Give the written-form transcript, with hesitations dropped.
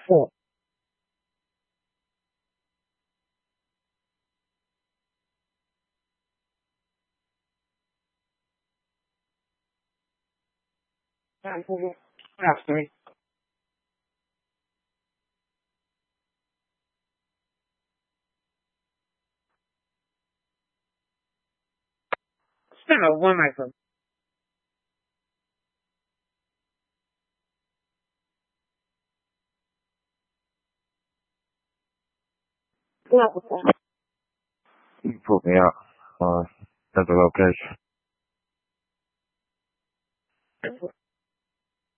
4. Good afternoon. Stand up, one microphone. You put me up at the location.